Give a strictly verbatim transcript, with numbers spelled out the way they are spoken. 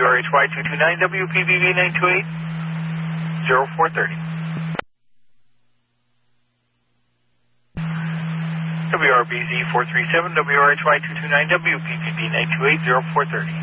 R H Y two two nine, W P B B nine two eight, zero four three zero. W R B Z four three seven, W R H Y two two nine, W P B B nine two eight, zero four three zero.